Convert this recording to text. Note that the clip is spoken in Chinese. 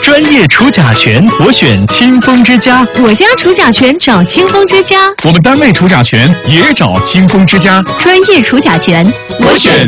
专业除甲醛，我选清风之家。 我家除甲醛找清风之家， 我们单位除甲醛也找清风之家。 专业除甲醛， 我选